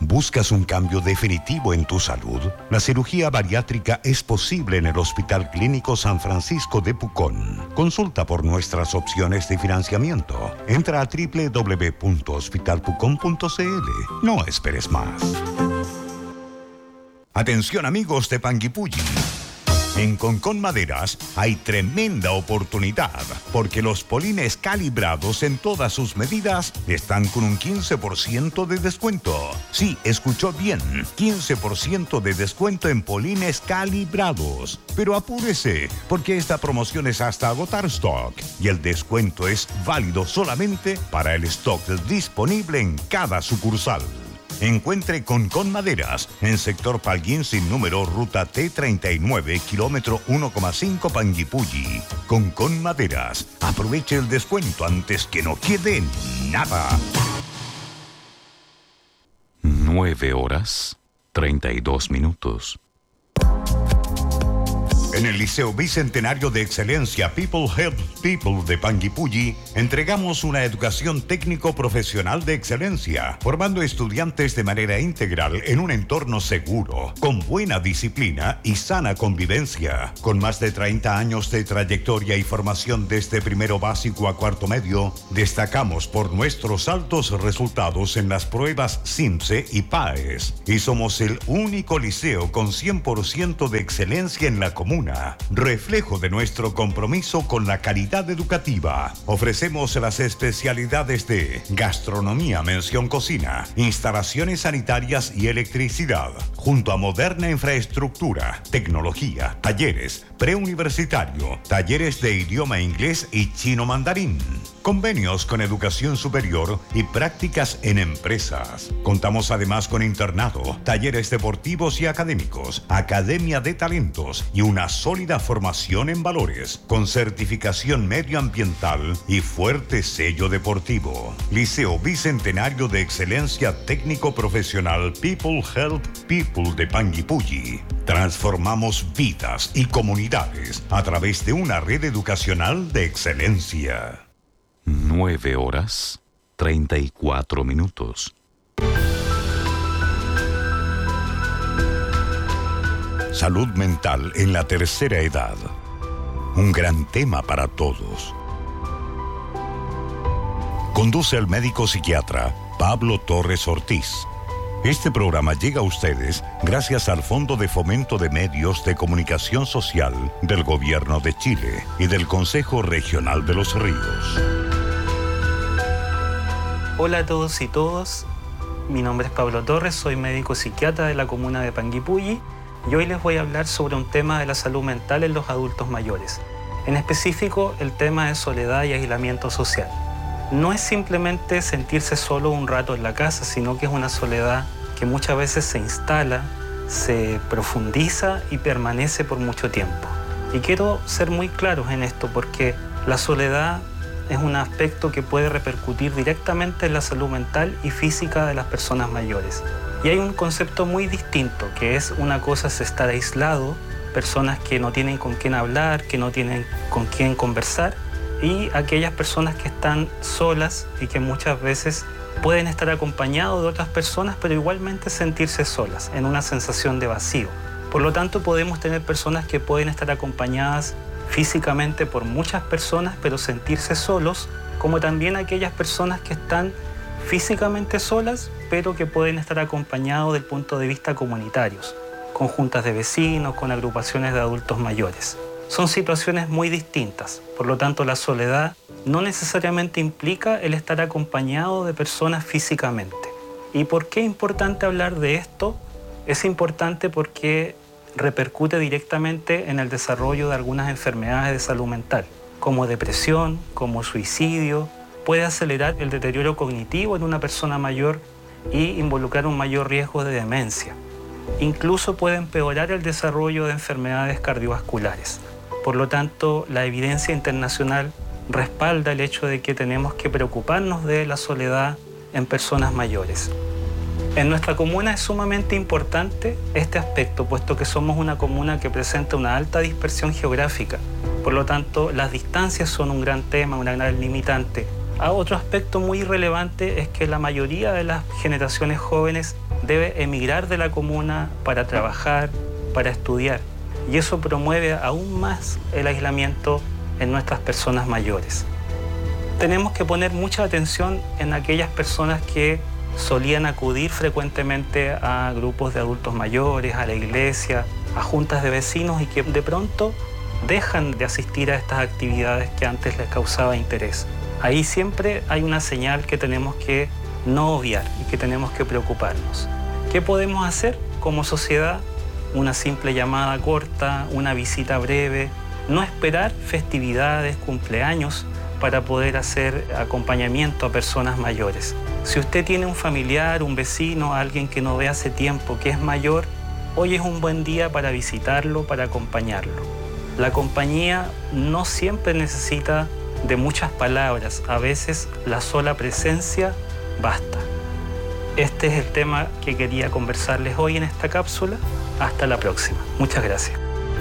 ¿Buscas un cambio definitivo en tu salud? La cirugía bariátrica es posible en el Hospital Clínico San Francisco de Pucón. Consulta por nuestras opciones de financiamiento. Entra a www.hospitalpucón.cl. No esperes más. Atención amigos de Panguipulli. En Concón Maderas hay tremenda oportunidad porque los polines calibrados en todas sus medidas están con un 15% de descuento. Sí, escuchó bien, 15% de descuento en polines calibrados. Pero apúrese, porque esta promoción es hasta agotar stock y el descuento es válido solamente para el stock disponible en cada sucursal. Encuentre Concón Maderas en sector Palguín sin número, ruta T39, kilómetro 1,5 Panguipulli. Concón Maderas. Aproveche el descuento antes que no quede nada. 9:32. En el Liceo Bicentenario de Excelencia People Help People de Panguipulli, entregamos una educación técnico-profesional de excelencia, formando estudiantes de manera integral en un entorno seguro, con buena disciplina y sana convivencia. Con más de 30 años de trayectoria y formación desde primero básico a cuarto medio, destacamos por nuestros altos resultados en las pruebas CIMSE y PAES. Y somos el único liceo con 100% de excelencia en la comuna, reflejo de nuestro compromiso con la calidad educativa. Ofrecemos las especialidades de gastronomía, mención cocina, instalaciones sanitarias y electricidad, junto a moderna infraestructura, tecnología, talleres, preuniversitario, talleres de idioma inglés y chino mandarín, convenios con educación superior y prácticas en empresas. Contamos además con internado, talleres deportivos y académicos, academia de talentos y una sólida formación en valores, con certificación medioambiental y fuerte sello deportivo. Liceo Bicentenario de Excelencia Técnico Profesional People Help People de Panguipulli. Transformamos vidas y comunidades a través de una red educacional de excelencia. 9:34. Salud mental en la tercera edad. Un gran tema para todos. Conduce el médico psiquiatra Pablo Torres Ortiz. Este programa llega a ustedes gracias al Fondo de Fomento de Medios de Comunicación Social del Gobierno de Chile y del Consejo Regional de los Ríos. Hola a todos y todas, mi nombre es Pablo Torres, soy médico psiquiatra de la comuna de Panguipulli y hoy les voy a hablar sobre un tema de la salud mental en los adultos mayores. En específico, el tema de soledad y aislamiento social. No es simplemente sentirse solo un rato en la casa, sino que es una soledad que muchas veces se instala, se profundiza y permanece por mucho tiempo. Y quiero ser muy claros en esto porque la soledad es un aspecto que puede repercutir directamente en la salud mental y física de las personas mayores. Y hay un concepto muy distinto, que es una cosa es estar aislado, personas que no tienen con quién hablar, que no tienen con quién conversar, y aquellas personas que están solas y que muchas veces pueden estar acompañados de otras personas, pero igualmente sentirse solas, en una sensación de vacío. Por lo tanto, podemos tener personas que pueden estar acompañadas físicamente por muchas personas, pero sentirse solos, como también aquellas personas que están físicamente solas, pero que pueden estar acompañados desde el punto de vista comunitarios, con juntas de vecinos, con agrupaciones de adultos mayores. Son situaciones muy distintas, por lo tanto la soledad no necesariamente implica el estar acompañado de personas físicamente. ¿Y por qué es importante hablar de esto? Es importante porque repercute directamente en el desarrollo de algunas enfermedades de salud mental, como depresión, como suicidio, puede acelerar el deterioro cognitivo en una persona mayor y involucrar un mayor riesgo de demencia. Incluso puede empeorar el desarrollo de enfermedades cardiovasculares. Por lo tanto, la evidencia internacional respalda el hecho de que tenemos que preocuparnos de la soledad en personas mayores. En nuestra comuna es sumamente importante este aspecto, puesto que somos una comuna que presenta una alta dispersión geográfica. Por lo tanto, las distancias son un gran tema, una gran limitante. Otro aspecto muy relevante es que la mayoría de las generaciones jóvenes debe emigrar de la comuna para trabajar, para estudiar, y eso promueve aún más el aislamiento en nuestras personas mayores. Tenemos que poner mucha atención en aquellas personas que solían acudir frecuentemente a grupos de adultos mayores, a la iglesia, a juntas de vecinos y que de pronto dejan de asistir a estas actividades que antes les causaba interés. Ahí siempre hay una señal que tenemos que no obviar y que tenemos que preocuparnos. ¿Qué podemos hacer como sociedad? Una simple llamada corta, una visita breve, no esperar festividades, cumpleaños para poder hacer acompañamiento a personas mayores. Si usted tiene un familiar, un vecino, alguien que no ve hace tiempo, que es mayor, hoy es un buen día para visitarlo, para acompañarlo. La compañía no siempre necesita de muchas palabras, a veces la sola presencia basta. Este es el tema que quería conversarles hoy en esta cápsula. Hasta la próxima. Muchas gracias.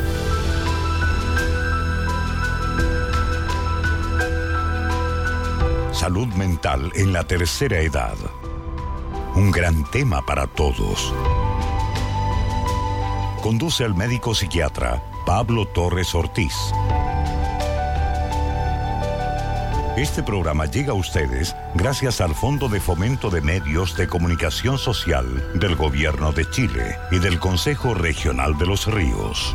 Salud mental en la tercera edad. Un gran tema para todos. Conduce el médico psiquiatra Pablo Torres Ortiz. Este programa llega a ustedes gracias al Fondo de Fomento de Medios de Comunicación Social del Gobierno de Chile y del Consejo Regional de los Ríos.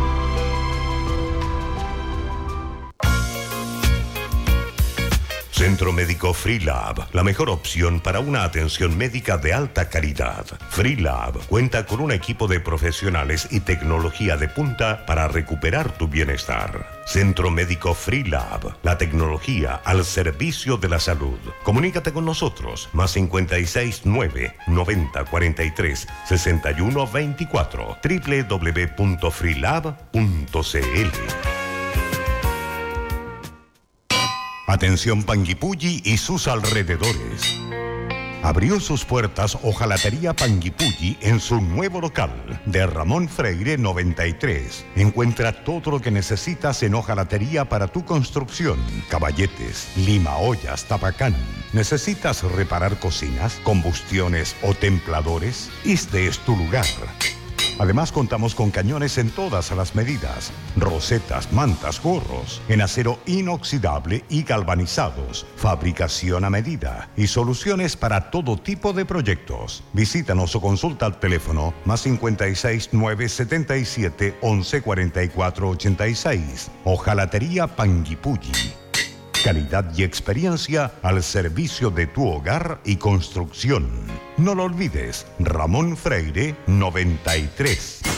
Centro Médico Freelab, la mejor opción para una atención médica de alta calidad. Freelab cuenta con un equipo de profesionales y tecnología de punta para recuperar tu bienestar. Centro Médico Freelab, la tecnología al servicio de la salud. Comunícate con nosotros, más 569 90 43 61 24, www.freelab.cl. Atención Panguipulli y sus alrededores. Abrió sus puertas Hojalatería Panguipulli en su nuevo local de Ramón Freire 93. Encuentra todo lo que necesitas en hojalatería para tu construcción. Caballetes, limaollas, tapacán. ¿Necesitas reparar cocinas, combustiones o templadores? Este es tu lugar. Además, contamos con cañones en todas las medidas, rosetas, mantas, gorros, en acero inoxidable y galvanizados, fabricación a medida y soluciones para todo tipo de proyectos. Visítanos o consulta al teléfono más 56 977 11 44 86. Hojalatería Panguipulli. Calidad y experiencia al servicio de tu hogar y construcción. No lo olvides, Ramón Freire 93.